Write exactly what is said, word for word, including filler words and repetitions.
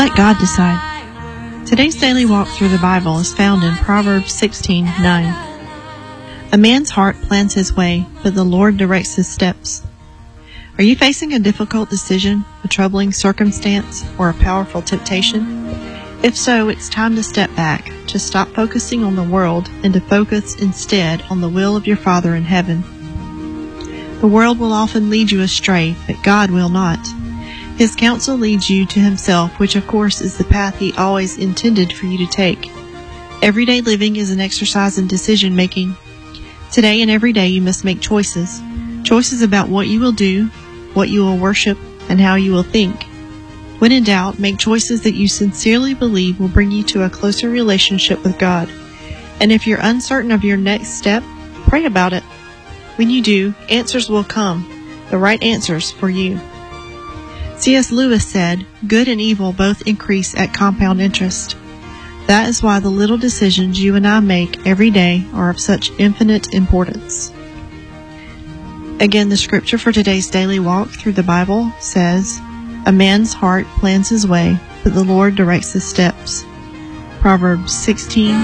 Let God decide. Today's daily walk through the Bible is found in Proverbs sixteen nine. A man's heart plans his way, but the Lord directs his steps. Are you facing a difficult decision, a troubling circumstance, or a powerful temptation? If so, it's time to step back, to stop focusing on the world and to focus instead on the will of your Father in heaven. The world will often lead you astray, but God will not. His counsel leads you to himself, which of course is the path he always intended for you to take. Everyday living is an exercise in decision making. Today and every day you must make choices. Choices about what you will do, what you will worship, and how you will think. When in doubt, make choices that you sincerely believe will bring you to a closer relationship with God. And if you're uncertain of your next step, pray about it. When you do, answers will come, the right answers for you. C S Lewis said, "Good and evil both increase at compound interest." That is why the little decisions you and I make every day are of such infinite importance. Again, the scripture for today's daily walk through the Bible says, "A man's heart plans his way, but the Lord directs his steps." Proverbs sixteen